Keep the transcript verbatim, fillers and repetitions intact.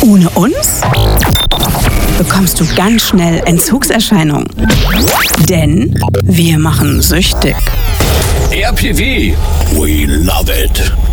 Ohne uns bekommst du ganz schnell Entzugserscheinungen. Denn wir machen süchtig. R P W, we love it.